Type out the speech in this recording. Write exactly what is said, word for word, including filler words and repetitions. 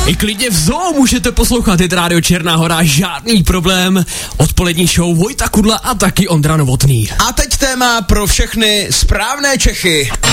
I klidně v zoo můžete poslouchat Hit Radio Černá Hora, žádný problém. Odpolední show Vojta Kudla a taky Ondra Novotný. A teď téma pro všechny správné Čechy.